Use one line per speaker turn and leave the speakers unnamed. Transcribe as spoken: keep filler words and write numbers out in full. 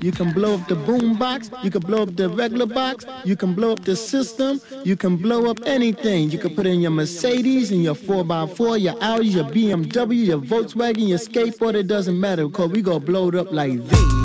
You can blow up the boom box. You can blow up the regular box. You can blow up the system. You can blow up anything. You can put in your Mercedes and your four by four, your Audi, your B M W, your Volkswagen, your skateboard. It doesn't matter because we gonna blow it up like this.